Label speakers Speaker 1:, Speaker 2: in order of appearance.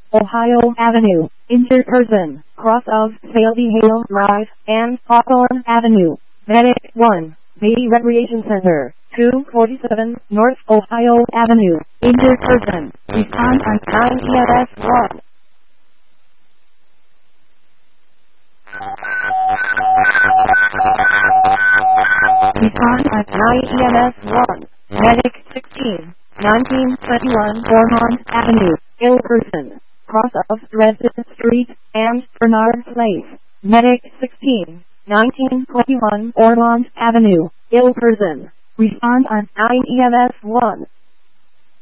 Speaker 1: Ohio Avenue, injured person, cross of Saley Hale Drive, and Hawthorne Avenue. Medic 1, Bay Recreation Center, 247 North Ohio Avenue, injured person, respond on 9 EMS 1. Respond at 9 EMS 1. Medic 16, 1921 Ormond Avenue, ill person, cross of Dresden Street and Bernard Place. Medic 16, 1921 Ormond Avenue, ill person. Respond on 9 EMS 1.